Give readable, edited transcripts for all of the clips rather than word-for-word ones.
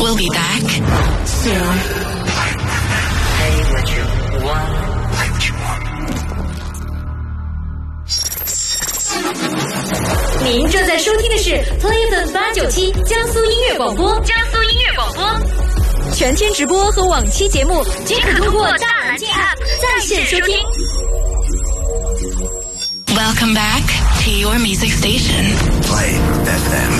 We'll be back soon. Play what you want. Play what you want. 您正在收听的是 Play FM897江苏音乐广播，全天直播和往期节目均可通过大蓝鲸 App 在线收听。 Welcome back to your music station. Play FM.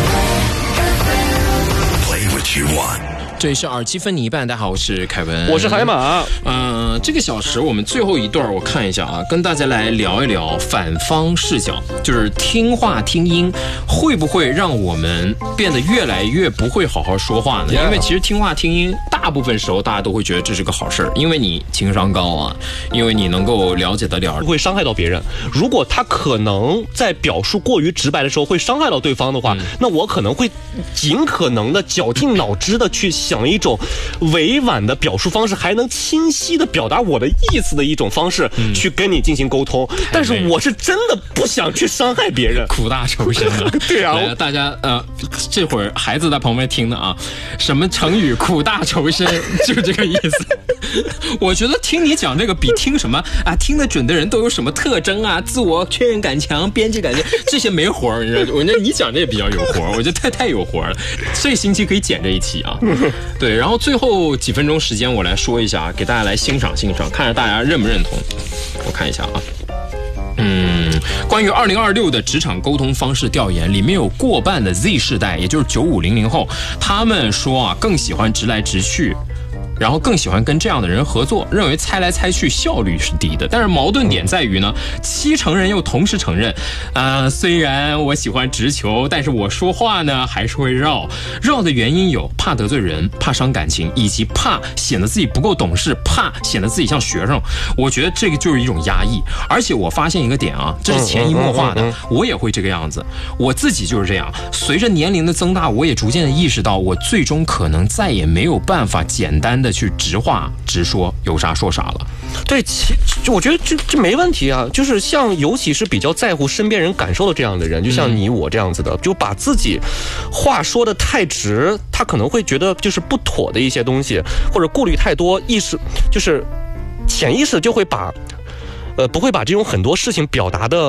Play what you want. 这里是耳机分你一半，大家好，我是凯文， 我是海马。 这个小时我们最后一段，我看一下啊，跟大家来聊一聊反方视角，就是听话听音会不会让我们变得越来越不会好好说话呢？因为其实听话听音，大部分时候大家都会觉得这是个好事儿，因为你情商高啊，因为你能够了解得了， 不会伤害到别人。如果他可能在表述过于直白的时候会伤害到对方的话，那我可能会尽可能的绞尽脑汁的去想一种委婉的表述方式，还能清晰的表达我的意思的一种方式，去跟你进行沟通。但是我是真的不想去伤害别人， 苦大仇深啊！ 对啊， 来大家这会儿孩子在旁边听的啊，什么成语苦大仇深，就是这个意思。我觉得听你讲这个比听什么啊听得准的人都有什么特征啊，自我确认感强，边界感强，这些没活儿。我觉得你讲这也比较有活儿，我觉得太有活儿了。这星期可以剪这一期啊。对，然后最后几分钟时间我来说一下，给大家来欣赏，看着大家认不认同。我看一下啊。关于2026的职场沟通方式调研，里面有过半的 Z 世代，也就是95、00后，他们说啊，更喜欢直来直去。然后更喜欢跟这样的人合作，认为猜来猜去效率是低的。但是矛盾点在于呢，70%人又同时承认，虽然我喜欢直球，但是我说话呢还是会绕的原因有怕得罪人，怕伤感情，以及怕显得自己不够懂事，怕显得自己像学生。我觉得这个就是一种压抑。而且我发现一个点啊，这是潜移默化的，我也会这个样子，我自己就是这样。随着年龄的增大，我也逐渐的意识到，我最终可能再也没有办法简单的去直话直说，有啥说啥了。 对，我觉得这没问题啊。就是像尤其是比较在乎身边人感受的这样的人，就像你我这样子的，就把自己话说的太直，他可能会觉得就是不妥的一些东西，或者顾虑太多，就是潜意识就会把不会把这种很多事情表达的